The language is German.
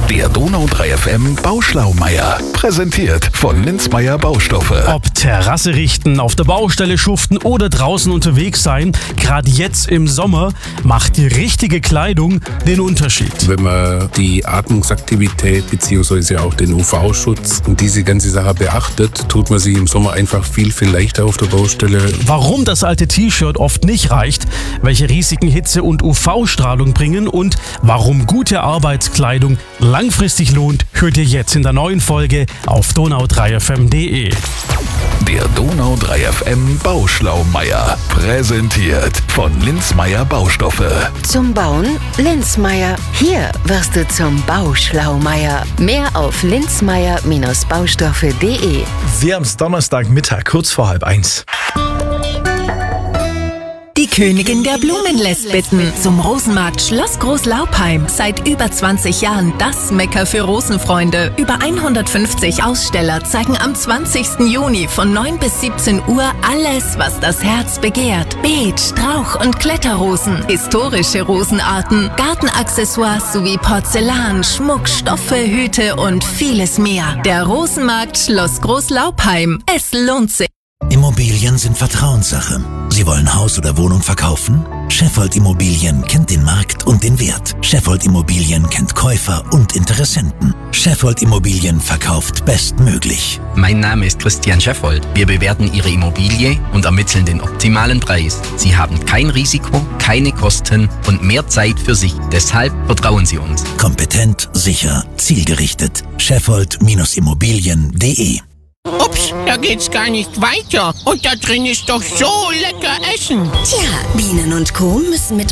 Der Donau 3 FM Bauschlaumeier. Präsentiert von Linzmeier Baustoffe. Ob Terrasse richten, auf der Baustelle schuften oder draußen unterwegs sein, gerade jetzt im Sommer macht die richtige Kleidung den Unterschied. Wenn man die Atmungsaktivität bzw. auch den UV-Schutz und diese ganze Sache beachtet, tut man sich im Sommer einfach viel leichter auf der Baustelle. Warum das alte T-Shirt oft nicht reicht, welche Risiken Hitze und UV-Strahlung bringen und warum gute Arbeitskleidung langfristig lohnt, hört ihr jetzt in der neuen Folge auf donau3fm.de. Der Donau 3 FM Bauschlaumeier. Präsentiert von Linzmeier Baustoffe. Zum Bauen Linzmeier. Hier wirst du zum Bauschlaumeier. Mehr auf linzmeier-baustoffe.de. Wir haben es Donnerstagmittag, kurz vor 12:30. Die Königin der Blumen lässt bitten. Zum Rosenmarkt Schloss Großlaupheim. Seit über 20 Jahren das Mekka für Rosenfreunde. Über 150 Aussteller zeigen am 20. Juni von 9 bis 17 Uhr alles, was das Herz begehrt. Beet, Strauch- und Kletterrosen, historische Rosenarten, Gartenaccessoires sowie Porzellan, Schmuck, Stoffe, Hüte und vieles mehr. Der Rosenmarkt Schloss Großlaupheim. Es lohnt sich. Immobilien sind Vertrauenssache. Sie wollen Haus oder Wohnung verkaufen? Scheffold Immobilien kennt den Markt und den Wert. Scheffold Immobilien kennt Käufer und Interessenten. Scheffold Immobilien verkauft bestmöglich. Mein Name ist Christian Scheffold. Wir bewerten Ihre Immobilie und ermitteln den optimalen Preis. Sie haben kein Risiko, keine Kosten und mehr Zeit für sich. Deshalb vertrauen Sie uns. Kompetent, sicher, zielgerichtet. Scheffold-Immobilien.de. Ups, da geht's gar nicht weiter. Und da drin ist doch so lecker Essen. Tja, Bienen und Co. müssen mit